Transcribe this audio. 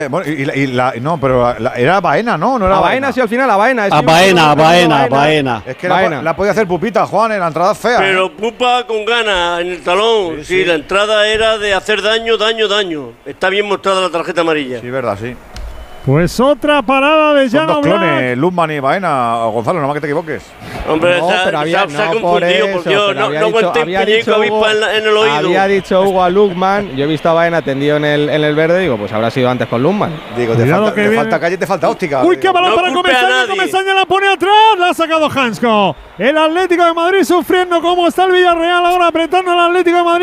Bueno, no, pero era Baena, ¿no? No era Baena, sí, al final, a Baena. Baena. Es que la podía hacer Pupita, Juan, en la entrada fea. Pero Pupa con ganas en el talón. Sí, la entrada era de hacer daño. Está bien mostrada la tarjeta amarilla. Sí, verdad, sí. Pues otra parada de Jan Oblak. Son dos clones, Luzman y Baena. Gonzalo, no más que te equivoques. Hombre, no, se ha confundido, por Dios. No aguanté el puñico avispa en el oído. Había dicho Hugo a Lukman. Yo he visto a Baena tendido en el verde. Digo, pues habrá sido antes con Lukman. Digo, te falta calle, te falta óptica. Uy, qué balón para Comesaña. Comesaña la pone atrás. La ha sacado Hansko. El Atlético de Madrid sufriendo como está el Villarreal. Ahora apretando el Atlético de Madrid.